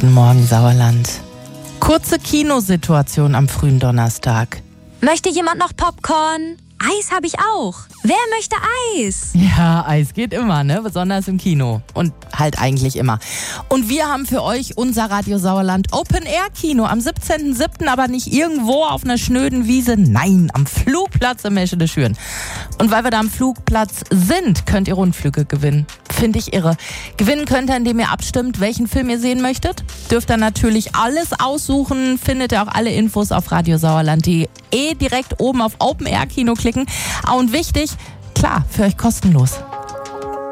Guten Morgen, Sauerland. Kurze Kinosituation am frühen Donnerstag. Möchte jemand noch Popcorn? Eis habe ich auch. Wer möchte Eis? Ja, Eis geht immer, ne? Besonders im Kino. Und halt eigentlich immer. Und wir haben für euch unser Radio Sauerland Open-Air-Kino am 17.07., aber nicht irgendwo auf einer schnöden Wiese. Nein, am Flugplatz in Meschede-Schüren. Und weil wir da am Flugplatz sind, könnt ihr Rundflüge gewinnen. Finde ich irre. Gewinnen könnt ihr, indem ihr abstimmt, welchen Film ihr sehen möchtet. Dürft ihr natürlich alles aussuchen. Findet ihr auch alle Infos auf radiosauerland.de. Direkt oben auf Open-Air-Kino klicken. Und wichtig, klar, für euch kostenlos.